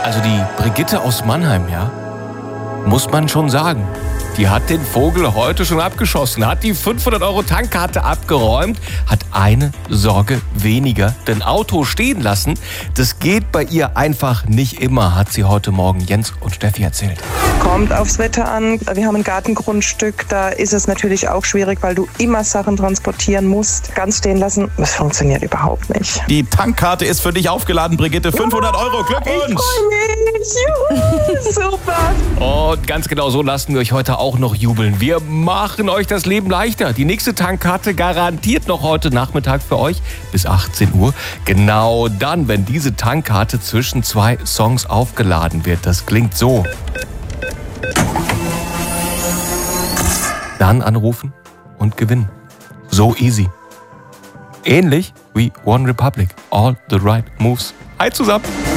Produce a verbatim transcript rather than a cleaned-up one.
Also die Brigitte aus Mannheim, ja, muss man schon sagen, die hat den Vogel heute schon abgeschossen, hat die fünfhundert Euro Tankkarte abgeräumt, hat eine Sorge weniger. Denn Auto stehen lassen, das geht bei ihr einfach nicht immer, hat sie heute Morgen Jens und Steffi erzählt. Kommt aufs Wetter an. Wir haben ein Gartengrundstück, da ist es natürlich auch schwierig, weil du immer Sachen transportieren musst. Ganz stehen lassen, das funktioniert überhaupt nicht. Die Tankkarte ist für dich aufgeladen, Brigitte. fünfhundert Euro, Glückwunsch! Ich freue mich. Juhu, super. Und ganz genau so lassen wir euch heute auch noch jubeln. Wir machen euch das Leben leichter. Die nächste Tankkarte garantiert noch heute Nachmittag für euch bis achtzehn Uhr. Genau dann, wenn diese Tankkarte zwischen zwei Songs aufgeladen wird. Das klingt so. Dann anrufen und gewinnen. So easy. Ähnlich wie One Republic. All the right moves. Hi zusammen.